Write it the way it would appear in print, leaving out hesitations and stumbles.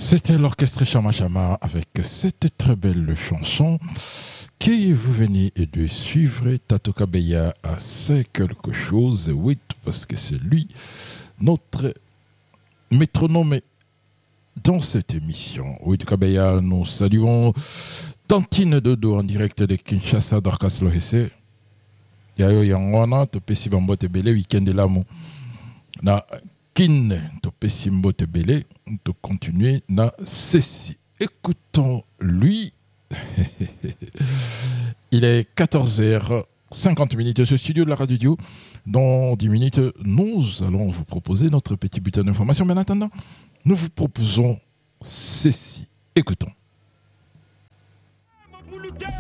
C'était l'orchestre Chama Chama avec cette très belle chanson qui vous venez de suivre. Tato Kabeya a c'est quelque chose, oui, parce que c'est lui, notre métronome dans cette émission. Oui, Kabeya, nous saluons Tantine Dodo en direct de Kinshasa d'Orcas Lohese. Yayo Yangwana, Topesi Bambo Tebele, week-end de l'amour. Na Kin, Topesi Mbo Tebele, de continuer na ceci. Écoutons lui. Il est 14h50 ce studio de la radio. Dans 10 minutes, nous allons vous proposer notre petit bulletin d'information. Mais en attendant, nous vous proposons ceci. Écoutons.